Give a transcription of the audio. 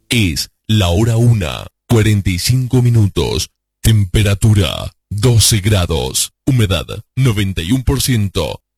Es la hora 1:45. Temperatura 12 grados. Humedad 91%.